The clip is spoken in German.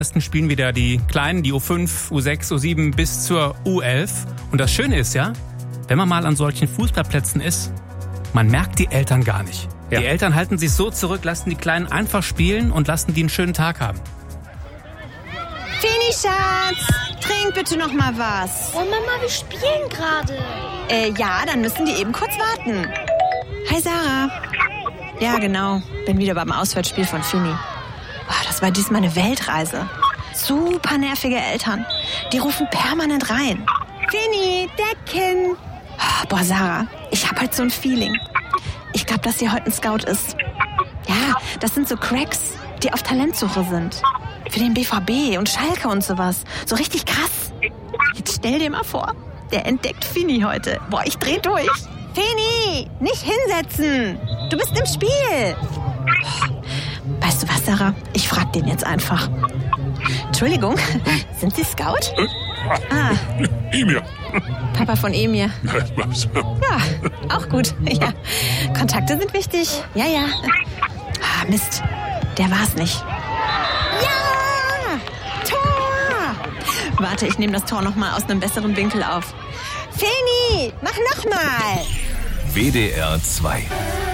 Spielen wieder die Kleinen, die U5, U6, U7 bis zur U11. Und das Schöne ist ja, wenn man mal an solchen Fußballplätzen ist, man merkt die Eltern gar nicht. Ja. Die Eltern halten sich so zurück, lassen die Kleinen einfach spielen und lassen die einen schönen Tag haben. Fini, Schatz, trink bitte noch mal was. Oh Mama, wir spielen gerade. Ja, dann müssen die eben kurz warten. Hi Sarah. Ja, genau. Bin wieder beim Auswärtsspiel von Fini. Oh, das war diesmal eine Weltreise. Super nervige Eltern. Die rufen permanent rein. Fini, Decken. Oh, boah, Sarah, ich hab halt so ein Feeling. Ich glaube, dass hier heute ein Scout ist. Ja, das sind so Cracks, die auf Talentsuche sind. Für den BVB und Schalke und sowas. So richtig krass. Jetzt stell dir mal vor, der entdeckt Fini heute. Boah, ich dreh durch. Fini, nicht hinsetzen. Du bist im Spiel. Weißt du was, Sarah? Ich frag den jetzt einfach. Entschuldigung, sind Sie Scout? Ah. Emir. Papa von Emir. Ja, auch gut. Ja. Kontakte sind wichtig. Ja, ja. Ah, Mist, der war's nicht. Ja! Tor! Warte, ich nehme das Tor noch mal aus einem besseren Winkel auf. Feni, mach noch mal! WDR 2